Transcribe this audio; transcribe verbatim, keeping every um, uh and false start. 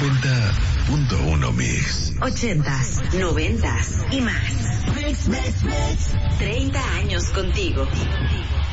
noventa punto uno Mix. Ochentas, noventas y más. Mix, mix, mix. Treinta años contigo.